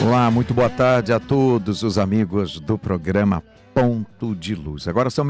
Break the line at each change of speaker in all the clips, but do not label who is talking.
Olá, muito boa tarde a todos os amigos do programa Ponto de Luz. Agora são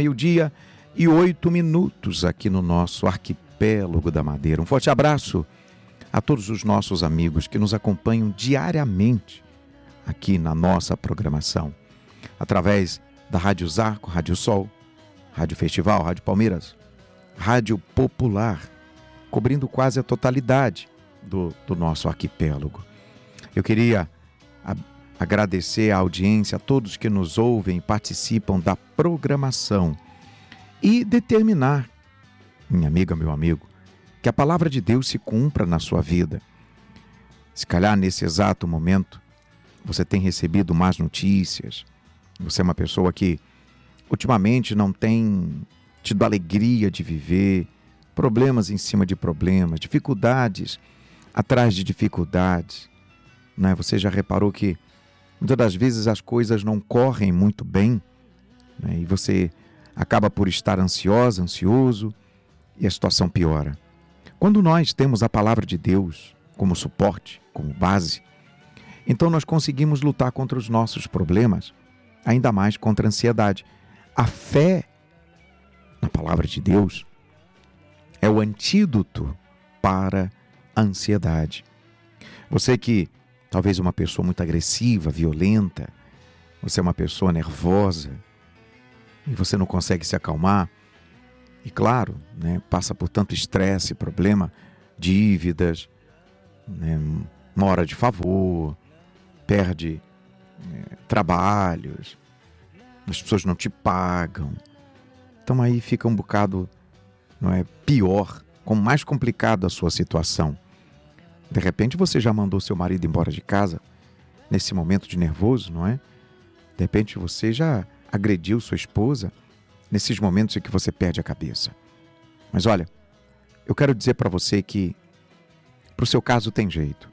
12:08 aqui no nosso arquipélago da Madeira. Um forte abraço a todos os nossos amigos que nos acompanham diariamente aqui na nossa programação, através da Rádio Zarco, Rádio Sol, Rádio Festival, Rádio Palmeiras, Rádio Popular, cobrindo quase a totalidade do nosso arquipélago. Eu queria agradecer a audiência, a todos que nos ouvem e participam da programação e determinar, minha amiga, meu amigo, que a palavra de Deus se cumpra na sua vida. Se calhar nesse exato momento você tem recebido más notícias, você é uma pessoa que ultimamente não tem tido alegria de viver, problemas em cima de problemas, dificuldades atrás de dificuldades, né? Você já reparou que muitas das vezes as coisas não correm muito bem, né? E você acaba por estar ansioso e a situação piora. Quando nós temos a palavra de Deus como suporte, como base, então nós conseguimos lutar contra os nossos problemas, ainda mais contra a ansiedade. A fé na palavra de Deus é o antídoto para a ansiedade. Você que talvez uma pessoa muito agressiva, violenta, você é uma pessoa nervosa e você não consegue se acalmar. E claro, né, passa por tanto estresse, problema, dívidas, né, mora de favor, perde trabalhos, as pessoas não te pagam. Então aí fica um bocado, não é, pior, mais complicado a sua situação. De repente você já mandou seu marido embora de casa nesse momento de nervoso, não é? De repente você já agrediu sua esposa nesses momentos em que você perde a cabeça. Mas olha, eu quero dizer para você que para o seu caso tem jeito.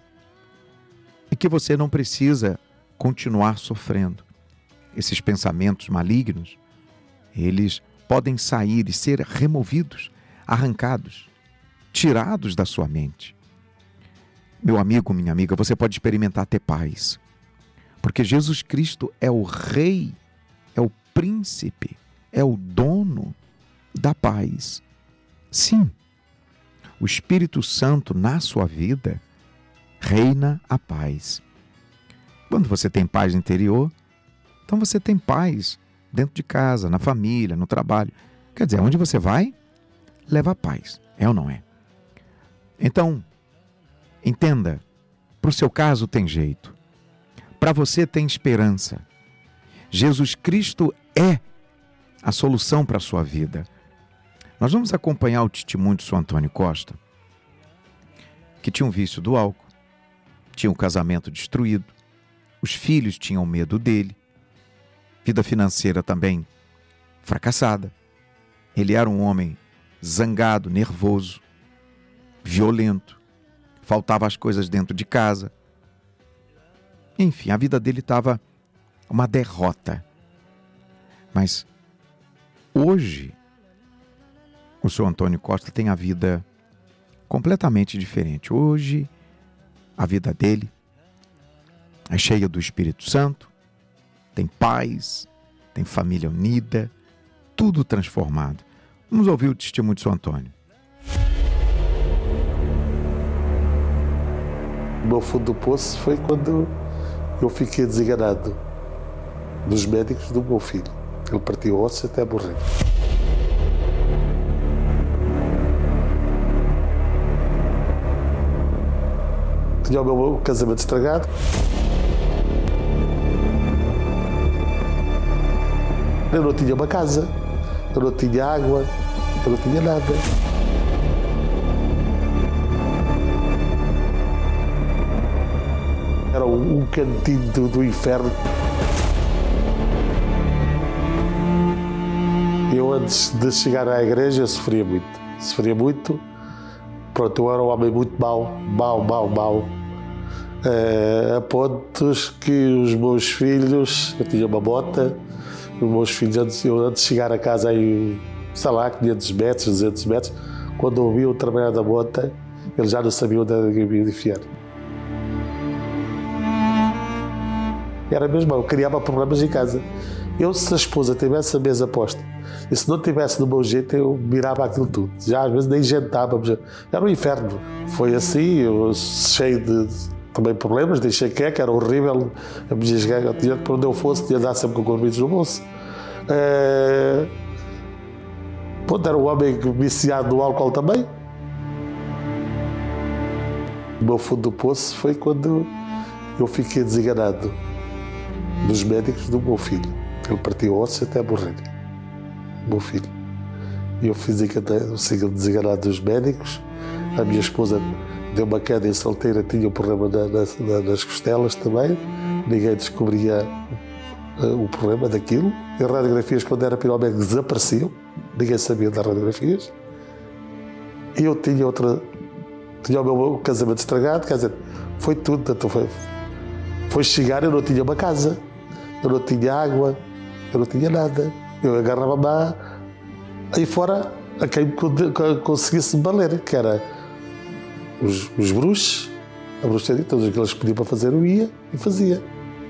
E que você não precisa continuar sofrendo. Esses pensamentos malignos, eles podem sair e ser removidos, arrancados, tirados da sua mente. Meu amigo, minha amiga, você pode experimentar ter paz. Porque Jesus Cristo é o Rei, é o Príncipe, é o dono da paz. Sim, o Espírito Santo na sua vida reina a paz. Quando você tem paz interior, então você tem paz dentro de casa, na família, no trabalho. Quer dizer, onde você vai, leva paz. É ou não é? Então, entenda, para o seu caso tem jeito. Para você tem esperança. Jesus Cristo é a solução para a sua vida. Nós vamos acompanhar o testemunho de São Antônio Costa, que tinha um vício do álcool, tinha um casamento destruído, os filhos tinham medo dele, vida financeira também fracassada. Ele era um homem zangado, nervoso, violento, faltava as coisas dentro de casa. Enfim, a vida dele estava uma derrota. Mas hoje, o Sr. Antônio Costa tem a vida completamente diferente. Hoje, a vida dele é cheia do Espírito Santo, tem paz, tem família unida, tudo transformado. Vamos ouvir o testemunho de São Antônio.
O meu fundo do poço foi quando eu fiquei desenganado dos médicos do meu filho. Ele partiu ossos até morrer. Tinha o meu casamento estragado. Eu não tinha uma casa, eu não tinha água, eu não tinha nada. Era um cantinho do inferno. Eu, antes de chegar à igreja, sofria muito. Pronto, eu era um homem muito mau. A pontos que os meus filhos, eu tinha uma bota, os meus filhos, antes de chegar a casa aí, sei lá, 500 metros, 200 metros, quando ouviam trabalhar da bota, eles já não sabiam onde me enfiar. Era mesmo, eu criava problemas em casa. Eu, se a esposa tivesse a mesa posta, e se não tivesse do meu jeito, eu mirava aquilo tudo. Já às vezes nem jantávamos. Era um inferno. Foi assim, eu cheio de também problemas, de enxaqueca, era horrível. A minha enxaqueca, tinha, por onde eu fosse, tinha de dar sempre com comprimidos no bolso. Era um homem viciado no álcool também. O meu fundo do poço foi quando eu fiquei desenganado dos médicos do meu filho. Ele partiu ossos até morrer. O meu filho. E eu fiz desenganado dos médicos. A minha esposa deu uma queda em solteira, tinha um problema nas costelas também. Ninguém descobria o problema daquilo. As radiografias, quando era para ir ao médico, desapareciam. Ninguém sabia das radiografias. E eu tinha o meu casamento estragado, quer dizer, foi tudo. Foi chegar, eu não tinha uma casa, eu não tinha água, eu não tinha nada. Eu agarrava-me aí fora a quem conseguisse me valer, que era os bruxos, a bruxaria, todos aqueles que pediam para fazer, eu ia e fazia.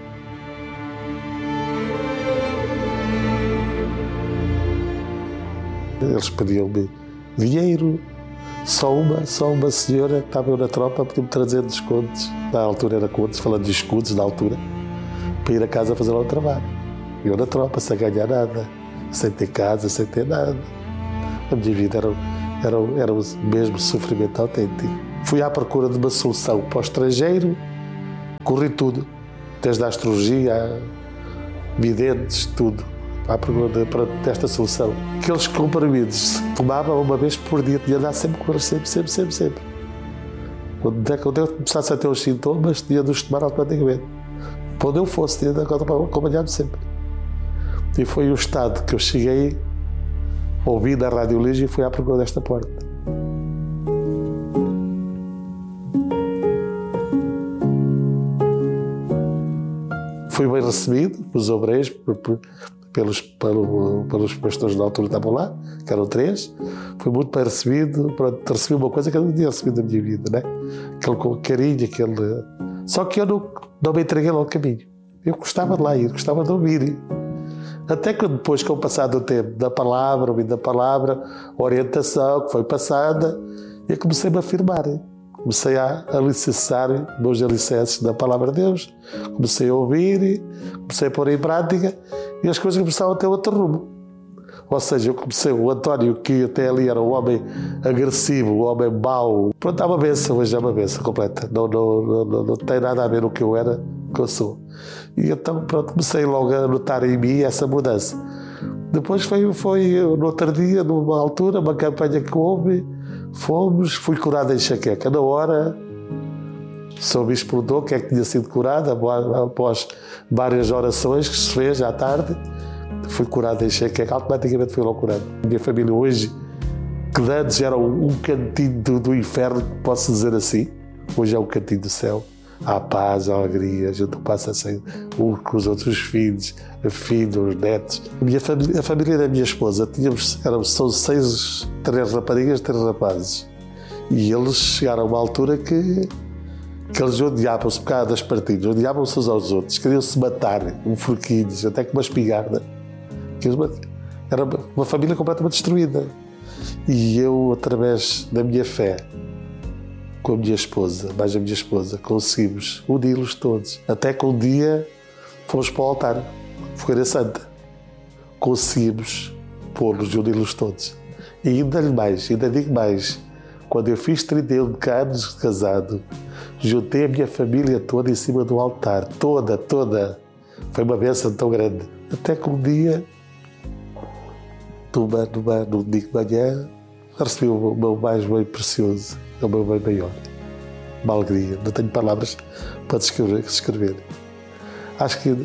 Eles pediam-me dinheiro. Só uma senhora que estava na tropa pediu-me 300 contos. Na altura era contos, falando de escudos na altura, para ir a casa fazer lá o trabalho. Eu na tropa, sem ganhar nada, sem ter casa, sem ter nada. A minha vida era o mesmo sofrimento autêntico. Fui à procura de uma solução para o estrangeiro, corri tudo, desde a astrologia, videntes, tudo. À procura desta solução. Aqueles comprimidos tomavam uma vez por dia, tinha de dar sempre com eles, sempre. Quando eu começasse a ter os sintomas, tinha de os tomar automaticamente. Para onde eu fosse, tinha de acompanhar-me sempre. E foi o estado que eu cheguei, ouvi na Rádio Lígia e fui à procura desta porta. Fui bem recebido pelos obreiros, pelos pastores da altura que estavam lá, que eram 3, fui muito bem recebido, recebi uma coisa que eu não tinha recebido na minha vida, né? Aquele carinho, Só que eu não me entreguei logo ao caminho. Eu gostava de lá ir, gostava de ouvir. Até que depois, com o passar do tempo, da palavra, a orientação que foi passada, eu comecei-me a afirmar. Comecei a alicerçar meus alicerces da palavra de Deus, comecei a ouvir, comecei a pôr em prática e as coisas começaram a ter outro rumo. Ou seja, eu comecei, o António, que até ali era um homem agressivo, um homem mau, pronto, é uma bênção, hoje é uma bênção completa. Não tem nada a ver com o que eu era, o que eu sou. E então, pronto, comecei logo a notar em mim essa mudança. Depois foi no outro dia, numa altura, uma campanha que houve, fui curado da enxaqueca. Na hora, o Sr. Bispo perguntou o que é que tinha sido curado, após várias orações que se fez à tarde, fui curado da enxaqueca, automaticamente fui logo curado. A minha família hoje, que antes era um cantinho do inferno, posso dizer assim, hoje é um cantinho do céu. Há paz, há alegria, a gente passa assim, com os outros filhos, os netos. A família da minha esposa, são 3 raparigas, 3 rapazes. E eles chegaram a uma altura que eles odiavam-se por causa das partidas, odiavam-se uns aos outros, queriam-se matar, forquilhos, até com uma espingarda. Era uma família completamente destruída. E eu, através da minha fé, com a minha esposa, mais a minha esposa, conseguimos uni-los todos. Até que um dia fomos para o altar, Fogueira Santa. Conseguimos pô-los e uni-los todos. E ainda digo mais, quando eu fiz 31 anos de casado, juntei a minha família toda em cima do altar, toda. Foi uma bênção tão grande. Até que um dia, num domingo de manhã, recebi o meu mais bem precioso, o meu bem maior. Uma alegria. Não tenho palavras para descrever. Acho que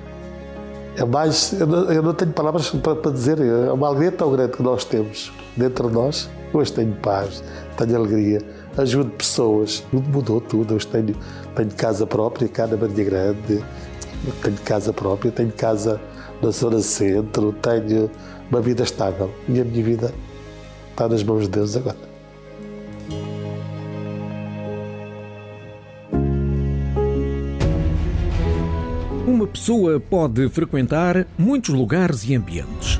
é mais... Eu não tenho palavras para dizer. É uma alegria tão grande que nós temos dentro de nós. Hoje tenho paz, tenho alegria, ajudo pessoas. Tudo mudou, tudo. Hoje tenho casa própria cá na Marinha Grande. Tenho casa própria, tenho casa na zona centro. Tenho uma vida estável. E a minha vida está nas mãos de Deus agora.
Uma pessoa pode frequentar muitos lugares e ambientes.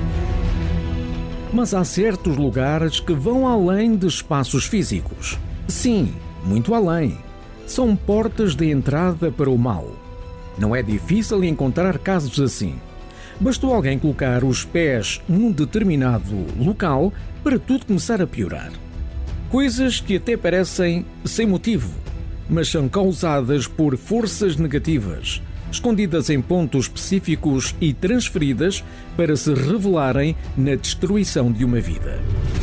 Mas há certos lugares que vão além de espaços físicos. Sim, muito além. São portas de entrada para o mal. Não é difícil encontrar casos assim. Bastou alguém colocar os pés num determinado local para tudo começar a piorar. Coisas que até parecem sem motivo, mas são causadas por forças negativas, escondidas em pontos específicos e transferidas para se revelarem na destruição de uma vida.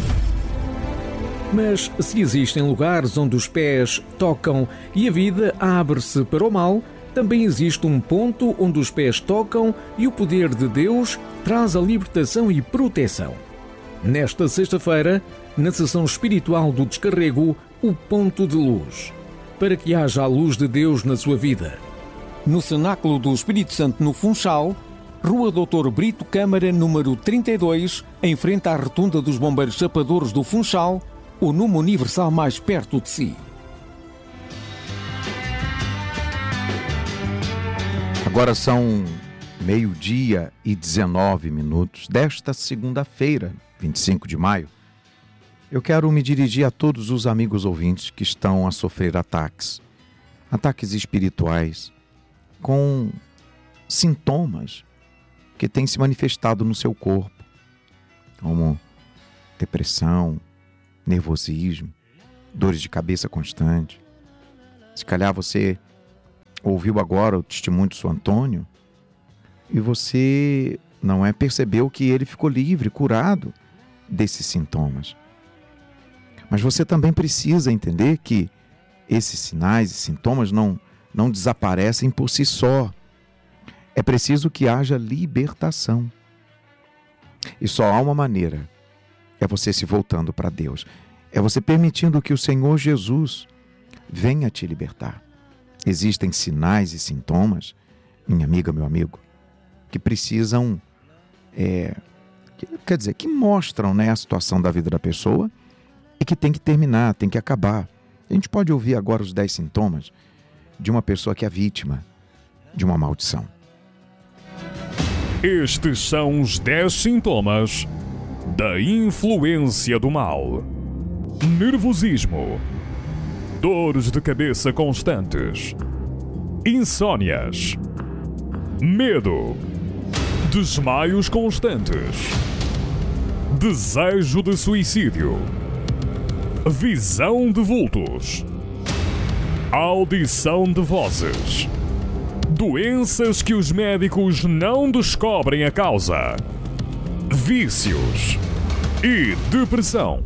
Mas se existem lugares onde os pés tocam e a vida abre-se para o mal, também existe um ponto onde os pés tocam e o poder de Deus traz a libertação e proteção. Nesta sexta-feira, na sessão espiritual do Descarrego, o ponto de luz, para que haja a luz de Deus na sua vida. No Cenáculo do Espírito Santo no Funchal, Rua Doutor Brito Câmara, número 32, em frente à Rotunda dos Bombeiros Chapadores do Funchal, o número universal mais perto de si.
Agora são 12:19 desta segunda-feira, 25 de maio. Eu quero me dirigir a todos os amigos ouvintes que estão a sofrer ataques espirituais, com sintomas que têm se manifestado no seu corpo, como depressão, nervosismo, dores de cabeça constante. Se calhar você ouviu agora o testemunho do seu Antônio e você percebeu que ele ficou livre, curado desses sintomas. Mas você também precisa entender que esses sinais e sintomas não desaparecem por si só. É preciso que haja libertação. E só há uma maneira. É você se voltando para Deus. É você permitindo que o Senhor Jesus venha te libertar. Existem sinais e sintomas, minha amiga, meu amigo, que precisam, que mostram a situação da vida da pessoa e que tem que terminar, tem que acabar. A gente pode ouvir agora os 10 sintomas de uma pessoa que é vítima de uma maldição.
Estes são os 10 sintomas da influência do mal: nervosismo, dores de cabeça constantes, insônias, medo, desmaios constantes, desejo de suicídio, visão de vultos, audição de vozes, doenças que os médicos não descobrem a causa, vícios e depressão.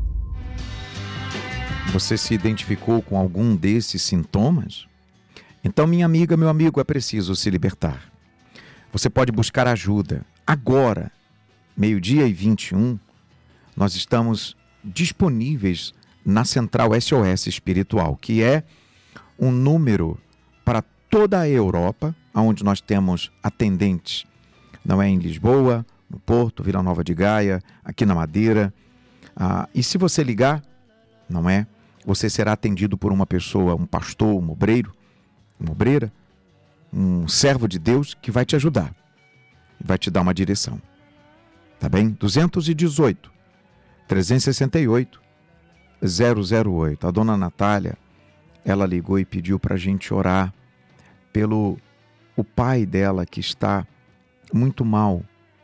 Você se identificou com algum desses sintomas? Então, minha amiga, meu amigo, é preciso se libertar. Você pode buscar ajuda. Agora, 12:21, nós estamos disponíveis na Central SOS Espiritual, que é um número para toda a Europa, onde nós temos atendentes, não é em Lisboa, no Porto, Vila Nova de Gaia, aqui na Madeira. E se você ligar, você será atendido por uma pessoa, um pastor, um obreiro, uma obreira, um servo de Deus que vai te ajudar, vai te dar uma direção. Tá bem? 218 368 008. A dona Natália, ela ligou e pediu para a gente orar pelo o pai dela que está muito mal.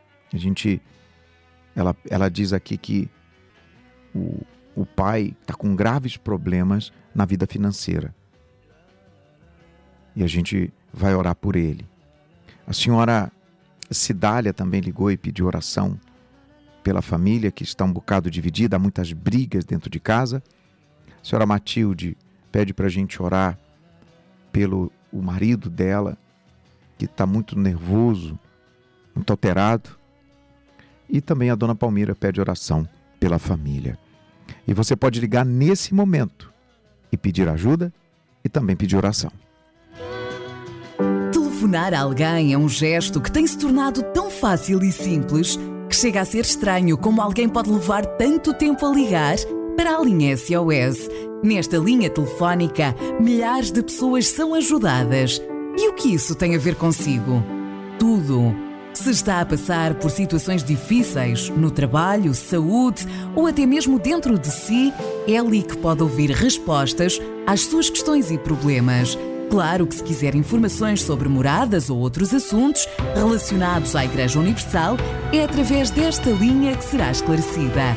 Ela diz aqui que o pai está com graves problemas na vida financeira. E a gente vai orar por ele. A senhora Cidália também ligou e pediu oração pela família que está um bocado dividida, há muitas brigas dentro de casa. A senhora Matilde pede para a gente orar pelo o marido dela, que está muito nervoso, muito alterado. E também a dona Palmira pede oração pela família. E você pode ligar nesse momento e pedir ajuda e também pedir oração.
Telefonar a alguém é um gesto que tem se tornado tão fácil e simples que chega a ser estranho como alguém pode levar tanto tempo a ligar para a linha SOS. Nesta linha telefónica, milhares de pessoas são ajudadas. E o que isso tem a ver consigo? Tudo. Se está a passar por situações difíceis no trabalho, saúde ou até mesmo dentro de si, é ali que pode ouvir respostas às suas questões e problemas. Claro que se quiser informações sobre moradas ou outros assuntos relacionados à Igreja Universal, é através desta linha que será esclarecida.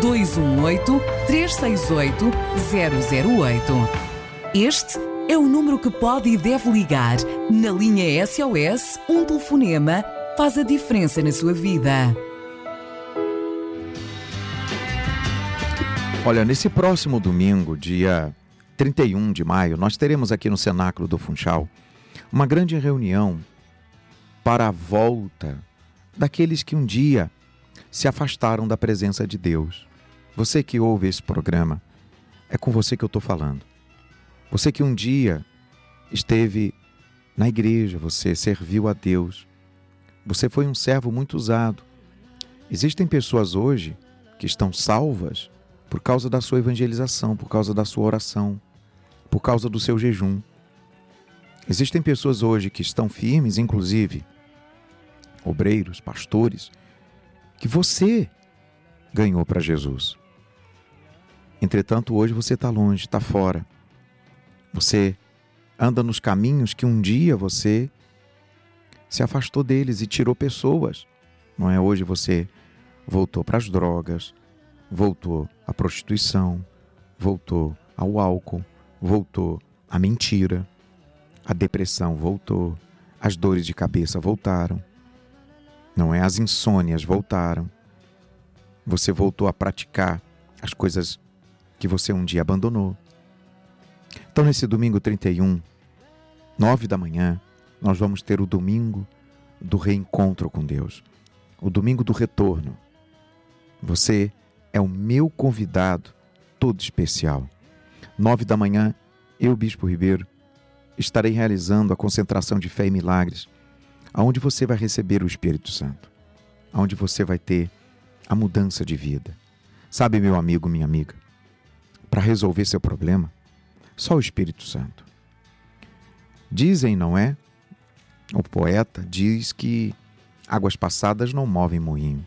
218-368-008. Este é o número que pode e deve ligar. Na linha SOS, um telefonema faz a diferença na sua vida.
Olha, nesse próximo domingo, dia 31 de maio, nós teremos aqui no Cenáculo do Funchal uma grande reunião para a volta daqueles que um dia se afastaram da presença de Deus. Você que ouve esse programa, é com você que eu estou falando. Você que um dia esteve na igreja, você serviu a Deus, você foi um servo muito usado. Existem pessoas hoje que estão salvas por causa da sua evangelização, por causa da sua oração, por causa do seu jejum. Existem pessoas hoje que estão firmes, inclusive obreiros, pastores, que você ganhou para Jesus. Entretanto, hoje você está longe, está fora. Você anda nos caminhos que um dia você se afastou deles e tirou pessoas. Não é? Hoje você voltou para as drogas, voltou à prostituição, voltou ao álcool, voltou à mentira, a depressão voltou, as dores de cabeça voltaram, não é? As insônias voltaram. Você voltou a praticar as coisas que você um dia abandonou. Então, nesse domingo 31, 9 da manhã, nós vamos ter o domingo do reencontro com Deus, o domingo do retorno. Você é o meu convidado todo especial. 9 da manhã, eu, Bispo Ribeiro, estarei realizando a concentração de fé e milagres, onde você vai receber o Espírito Santo, onde você vai ter a mudança de vida. Sabe, meu amigo, minha amiga, para resolver seu problema, só o Espírito Santo. Dizem, não é? O poeta diz que águas passadas não movem moinho.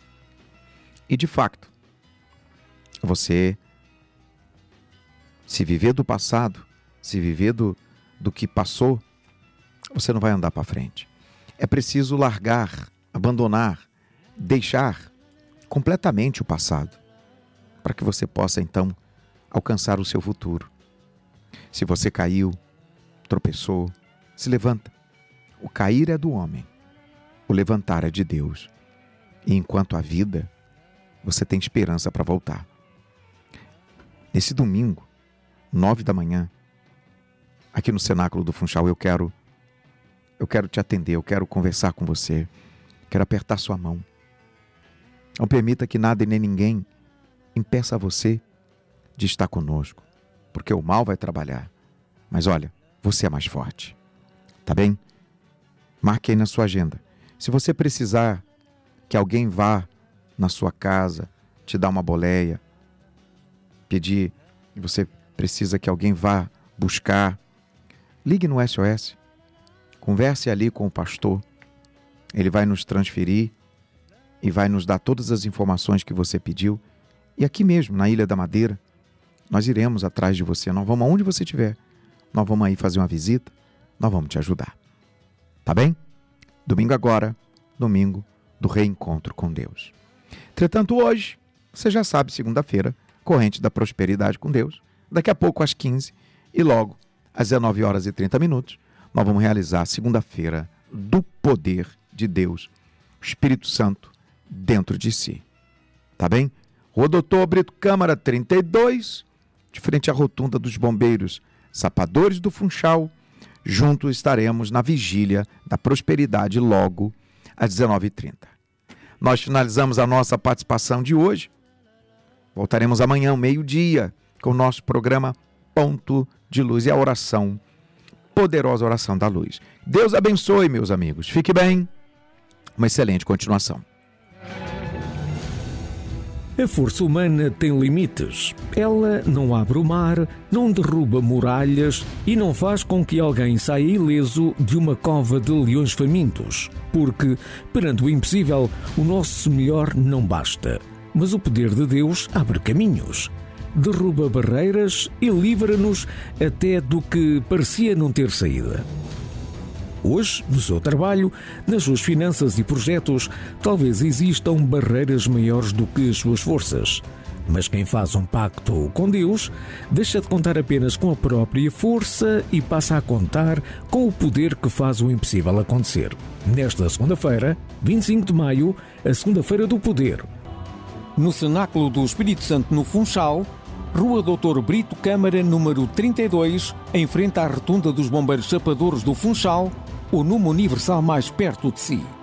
E de facto, você, se viver do passado, se viver do que passou, você não vai andar para frente. É preciso largar, abandonar, deixar completamente o passado, para que você possa então alcançar o seu futuro. Se você caiu, tropeçou, se levanta. O cair é do homem, o levantar é de Deus. E enquanto há vida, você tem esperança para voltar. Nesse domingo, 9 da manhã, aqui no Cenáculo do Funchal, eu quero te atender, eu quero conversar com você, quero apertar sua mão. Não permita que nada e nem ninguém impeça você de estar conosco, porque o mal vai trabalhar. Mas olha, você é mais forte, tá bem? Marque aí na sua agenda. Se você precisar que alguém vá na sua casa, te dar uma boleia, pedir, e você precisa que alguém vá buscar, ligue no SOS, converse ali com o pastor, ele vai nos transferir e vai nos dar todas as informações que você pediu. E aqui mesmo, na Ilha da Madeira, nós iremos atrás de você, nós vamos aonde você estiver, nós vamos aí fazer uma visita, nós vamos te ajudar. Tá bem? Domingo agora, domingo do reencontro com Deus. Entretanto, hoje, você já sabe, segunda-feira, corrente da prosperidade com Deus. Daqui a pouco, às 15 e logo, às 19 horas e 30 minutos, nós vamos realizar a segunda-feira do poder de Deus, o Espírito Santo dentro de si. Tá bem? Rua Doutor Brito Câmara 32, de frente à rotunda dos bombeiros, Sapadores do Funchal. Juntos estaremos na vigília da prosperidade logo às 19h30. Nós finalizamos a nossa participação de hoje. Voltaremos amanhã ao meio-dia com o nosso programa Ponto de Luz e a oração, poderosa oração da luz. Deus abençoe, meus amigos. Fique bem. Uma excelente continuação.
A força humana tem limites. Ela não abre o mar, não derruba muralhas e não faz com que alguém saia ileso de uma cova de leões famintos. Porque, perante o impossível, o nosso melhor não basta. Mas o poder de Deus abre caminhos. Derruba barreiras e livra-nos até do que parecia não ter saída. Hoje, no seu trabalho, nas suas finanças e projetos, talvez existam barreiras maiores do que as suas forças. Mas quem faz um pacto com Deus, deixa de contar apenas com a própria força e passa a contar com o poder que faz o impossível acontecer. Nesta segunda-feira, 25 de maio, a segunda-feira do poder. No Cenáculo do Espírito Santo, no Funchal, Rua Doutor Brito Câmara, número 32, em frente à Rotunda dos Bombeiros Chapadores do Funchal, o número universal mais perto de si.